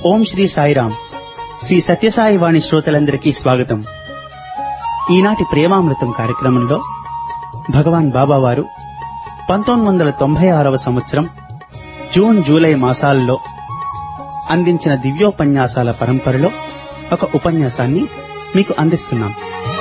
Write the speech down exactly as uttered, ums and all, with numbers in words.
ఓం శ్రీ సాయిరామ్. శ్రీ సత్యసాయి వాణి శ్రోతలందరికీ స్వాగతం. ఈనాటి ప్రేమామృతం కార్యక్రమంలో భగవాన్ బాబావారు పంతొమ్మిది వందల తొంభై ఆరవ సంవత్సరం జూన్ జూలై మాసాలలో అందించిన దివ్యోపన్యాసాల పరంపరలో ఒక ఉపన్యాసాన్ని మీకు అందిస్తున్నాం.